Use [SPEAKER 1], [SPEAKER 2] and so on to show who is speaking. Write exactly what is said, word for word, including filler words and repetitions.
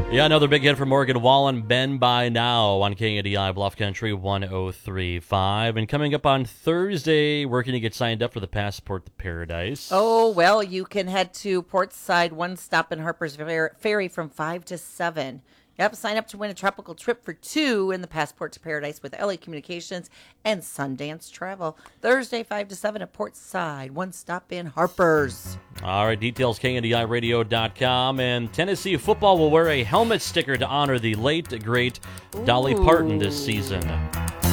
[SPEAKER 1] Yeah, another big hit from Morgan Wallen, Ben by Now on K A D I Bluff Country one oh three point five. And coming up on Thursday, where can you get signed up for the Passport to Paradise?
[SPEAKER 2] Oh, well, you can head to Portside, one stop in Harper's Ferry from five to seven. Yep, sign up to win a tropical trip for two in the Passport to Paradise with L A Communications and Sundance Travel. Thursday, five to seven at Portside, one stop in Harper's.
[SPEAKER 1] All right, details K N D I radio dot com. And Tennessee football will wear a helmet sticker to honor the late, great Dolly
[SPEAKER 2] Ooh.
[SPEAKER 1] Parton this season.